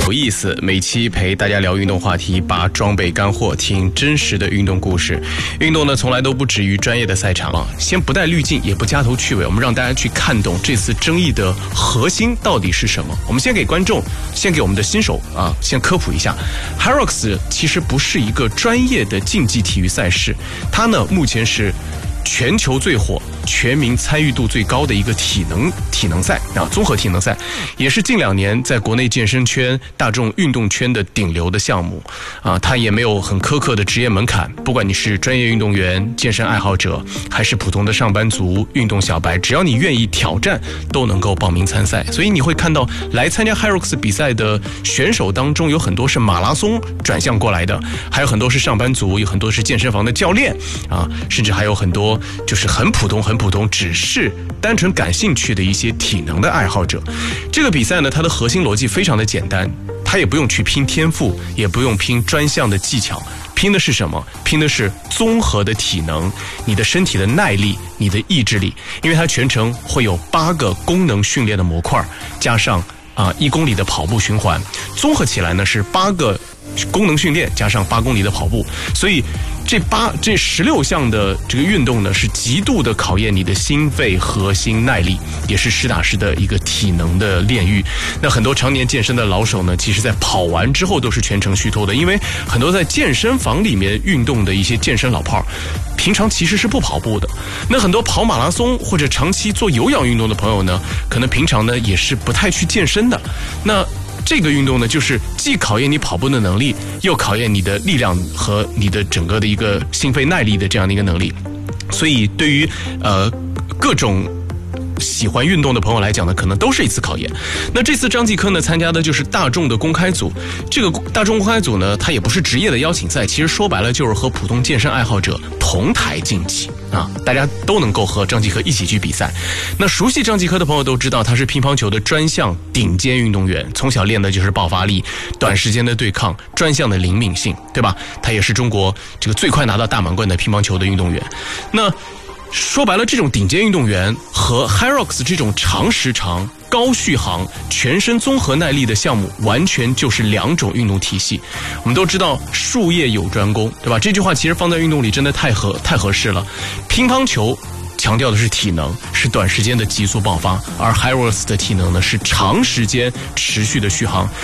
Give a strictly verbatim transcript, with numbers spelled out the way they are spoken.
有意思，每期陪大家聊运动话题，把装备干货，听真实的运动故事。运动呢，从来都不止于专业的赛场啊。先不带滤镜，也不加头趣味，我们让大家去看懂这次争议的核心到底是什么。我们先给观众，先给我们的新手啊，先科普一下 ，Hyrox 其实不是一个专业的竞技体育赛事，它呢目前是全球最火、全民参与度最高的一个体能体能赛啊，综合体能赛，也是近两年在国内健身圈、大众运动圈的顶流的项目啊。它也没有很苛刻的职业门槛，不管你是专业运动员、健身爱好者，还是普通的上班族、运动小白，只要你愿意挑战，都能够报名参赛。所以你会看到来参加 Hyrox 比赛的选手当中，有很多是马拉松转向过来的，还有很多是上班族，有很多是健身房的教练啊，甚至还有很多就是很普通很普通只是单纯感兴趣的一些体能的爱好者。这个比赛呢，它的核心逻辑非常的简单，它也不用去拼天赋，也不用拼专项的技巧，拼的是什么？拼的是综合的体能，你的身体的耐力，你的意志力。因为它全程会有八个功能训练的模块，加上啊一公里的跑步循环，综合起来呢是八个功能训练加上八公里的跑步，所以这八这十六项的这个运动呢，是极度的考验你的心肺核心耐力，也是实打实的一个体能的炼狱。那很多常年健身的老手呢，其实在跑完之后都是全程虚脱的，因为很多在健身房里面运动的一些健身老炮儿，平常其实是不跑步的。那很多跑马拉松或者长期做有氧运动的朋友呢，可能平常呢也是不太去健身的。那这个运动呢，就是既考验你跑步的能力，又考验你的力量和你的整个的一个心肺耐力的这样的一个能力。所以对于呃各种喜欢运动的朋友来讲呢，可能都是一次考验。那这次张继科呢参加的就是大众的公开组，这个大众公开组呢，它也不是职业的邀请赛，其实说白了就是和普通健身爱好者同台竞技啊，大家都能够和张继科一起去比赛。那熟悉张继科的朋友都知道，他是乒乓球的专项顶尖运动员，从小练的就是爆发力、短时间的对抗、专项的灵敏性，对吧？他也是中国这个最快拿到大满贯的乒乓球的运动员。那说白了，这种顶尖运动员和 Hyrox 这种长时长、高续航、全身综合耐力的项目，完全就是两种运动体系。我们都知道术业有专攻，对吧？这句话其实放在运动里真的太合太合适了。乒乓球强调的是体能，是短时间的急速爆发，而 Hyrox 的体能呢是长时间持续的续航。